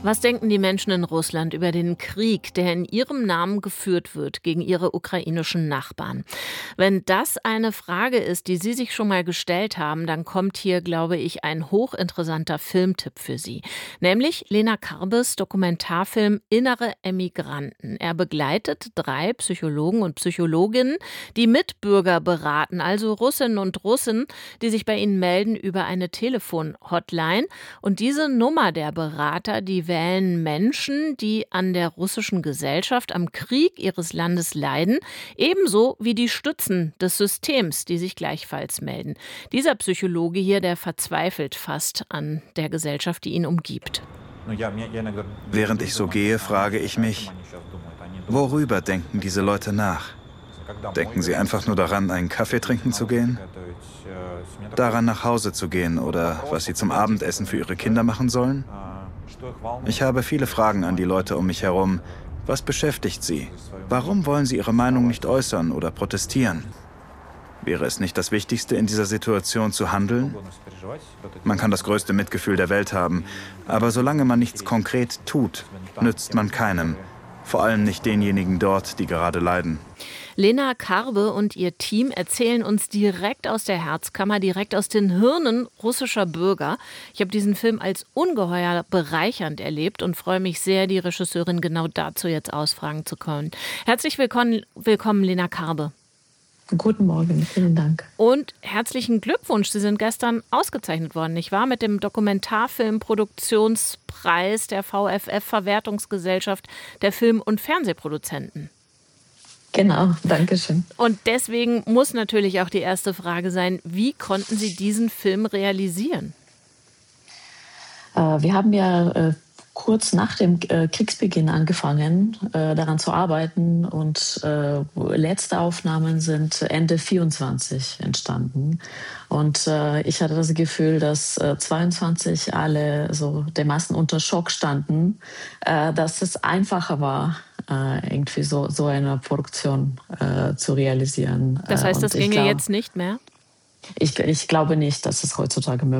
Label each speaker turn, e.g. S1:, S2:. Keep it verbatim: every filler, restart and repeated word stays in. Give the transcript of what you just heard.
S1: Was denken die Menschen in Russland über den Krieg, der in ihrem Namen geführt wird gegen ihre ukrainischen Nachbarn? Wenn das eine Frage ist, die Sie sich schon mal gestellt haben, dann kommt hier, glaube ich, ein hochinteressanter Filmtipp für Sie. Nämlich Lena Karbes Dokumentarfilm Innere Emigranten. Er begleitet drei Psychologen und Psychologinnen, die Mitbürger beraten, also Russinnen und Russen, die sich bei ihnen melden über eine Telefon-Hotline. Und diese Nummer der Berater, die wählen Menschen, die an der russischen Gesellschaft, am Krieg ihres Landes leiden, ebenso wie die Stützen des Systems, die sich gleichfalls melden. Dieser Psychologe hier, der verzweifelt fast an der Gesellschaft, die ihn umgibt.
S2: Während ich so gehe, frage ich mich, worüber denken diese Leute nach? Denken sie einfach nur daran, einen Kaffee trinken zu gehen? Daran, nach Hause zu gehen oder was sie zum Abendessen für ihre Kinder machen sollen? Ich habe viele Fragen an die Leute um mich herum. Was beschäftigt sie? Warum wollen sie ihre Meinung nicht äußern oder protestieren? Wäre es nicht das Wichtigste in dieser Situation zu handeln? Man kann das größte Mitgefühl der Welt haben, aber solange man nichts konkret tut, nützt man keinem. Vor allem nicht denjenigen dort, die gerade leiden.
S1: Lena Karbe und ihr Team erzählen uns direkt aus der Herzkammer, direkt aus den Hirnen russischer Bürger. Ich habe diesen Film als ungeheuer bereichernd erlebt und freue mich sehr, die Regisseurin genau dazu jetzt ausfragen zu können. Herzlich willkommen, willkommen Lena Karbe.
S3: Guten Morgen, vielen Dank.
S1: Und herzlichen Glückwunsch, Sie sind gestern ausgezeichnet worden, nicht wahr? Mit dem Dokumentarfilmproduktionspreis der V F F-Verwertungsgesellschaft der Film- und Fernsehproduzenten.
S3: Genau, danke schön.
S1: Und deswegen muss natürlich auch die erste Frage sein, wie konnten Sie diesen Film realisieren?
S3: Äh, wir haben ja äh, kurz nach dem äh, Kriegsbeginn angefangen, äh, daran zu arbeiten. Und äh, letzte Aufnahmen sind Ende vierundzwanzig entstanden. Und äh, ich hatte das Gefühl, dass äh, zweiundzwanzig alle so dermaßen unter Schock standen, äh, dass es einfacher war, äh, irgendwie so, so eine Produktion äh, zu realisieren.
S1: Das heißt, das
S3: Und
S1: ginge
S3: glaub,
S1: jetzt nicht mehr?
S3: Ich, ich glaube nicht, dass es heutzutage möglich ist.